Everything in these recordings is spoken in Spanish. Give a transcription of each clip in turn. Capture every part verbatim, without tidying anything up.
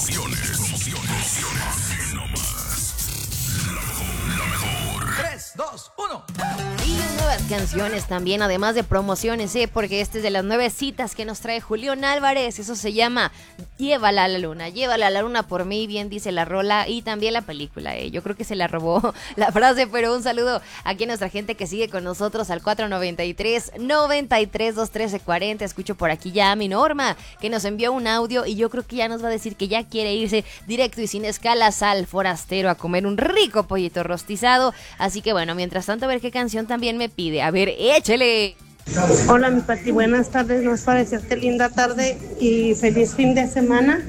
promociones, promociones. Aquí nomás. La mejor, la mejor. tres, dos, uno. Y nuevas canciones también, además de promociones, ¿eh? Porque este es de las nueve citas que nos trae Julián Álvarez. Eso se llama Llévala a la luna, llévala a la luna por mí, bien dice la rola y también la película, ¿eh? Yo creo que se la robó la frase, pero un saludo aquí a nuestra gente que sigue con nosotros al cuatro noventa y tres, noventa y tres, doscientos trece, cuarenta. Escucho por aquí ya a mi Norma, que nos envió un audio y yo creo que ya nos va a decir que ya quiere irse directo y sin escalas al Forastero a comer un rico pollito rostizado. Así que bueno, mientras tanto, a ver qué canción también me pide. A ver, échele. Hola mi Pati, buenas tardes, nos parecerte linda tarde y feliz fin de semana.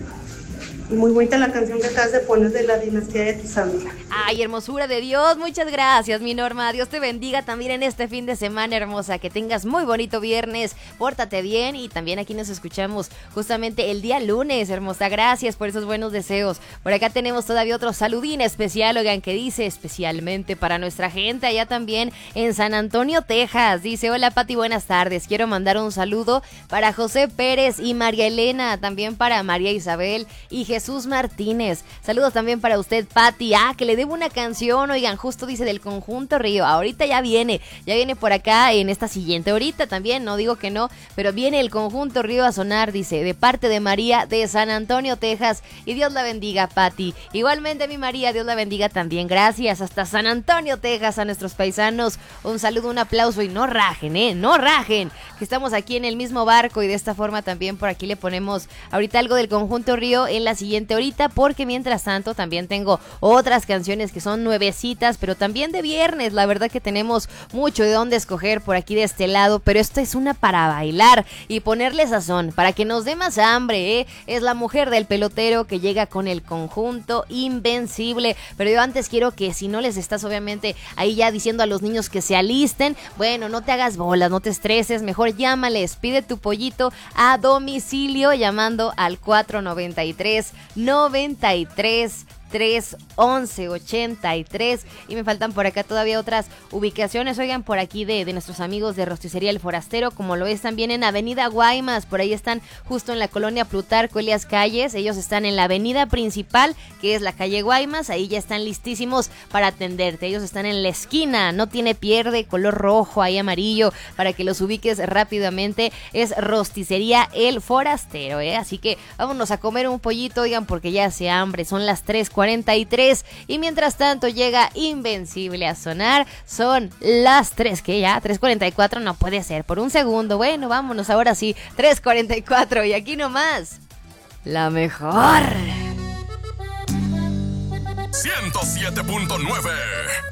Y muy bonita la canción que acabas de poner de la dinastía de Tizamila. Ay, hermosura de Dios, muchas gracias, mi Norma. Dios te bendiga también en este fin de semana, hermosa. Que tengas muy bonito viernes, pórtate bien. Y también aquí nos escuchamos justamente el día lunes, hermosa. Gracias por esos buenos deseos. Por acá tenemos todavía otro saludín especial, oigan, que dice especialmente para nuestra gente allá también en San Antonio, Texas. Dice, hola Pati, buenas tardes. Quiero mandar un saludo para José Pérez y María Elena, también para María Isabel y Jesús Martínez. Saludos también para usted, Pati. Ah, que le debo una canción, oigan, justo dice del Conjunto Río. Ahorita ya viene, ya viene por acá en esta siguiente horita también, no digo que no, pero viene el Conjunto Río a sonar, dice, de parte de María de San Antonio, Texas. Y Dios la bendiga, Pati. Igualmente, mi María, Dios la bendiga también. Gracias, hasta San Antonio, Texas, a nuestros paisanos. Un saludo, un aplauso y no rajen, eh, no rajen, que estamos aquí en el mismo barco y de esta forma también por aquí le ponemos ahorita algo del Conjunto Río en la siguiente horita, porque mientras tanto también tengo otras canciones que son nuevecitas, pero también de viernes. La verdad que tenemos mucho de dónde escoger por aquí de este lado, pero esta es una para bailar y ponerle sazón, para que nos dé más hambre, ¿eh? Es La Mujer del Pelotero, que llega con el conjunto Invencible. Pero yo antes quiero que, si no les estás obviamente ahí ya diciendo a los niños que se alisten, bueno, no te hagas bolas, no te estreses, mejor llámales, pide tu pollito a domicilio llamando al cuatro noventa y tres, noventa y tres, tres once ochenta y tres. Y me faltan por acá todavía otras ubicaciones, oigan, por aquí de, de nuestros amigos de Rosticería El Forastero, como lo es también en Avenida Guaymas. Por ahí están justo en la colonia Plutarco Elias Calles. Ellos están en la avenida principal, que es la calle Guaymas. Ahí ya están listísimos para atenderte. Ellos están en la esquina, no tiene pierde, color rojo, ahí amarillo, para que los ubiques rápidamente. Es Rosticería El Forastero, ¿eh? Así que vámonos a comer un pollito, oigan, porque ya hace hambre. Son las tres cuarenta y tres y mientras tanto llega Invencible a sonar. Son las tres, que ya, tres cuarenta y cuatro, no puede ser, por un segundo. Bueno, vámonos ahora sí, tres cuarenta y cuatro y aquí nomás, la mejor. ciento siete punto nueve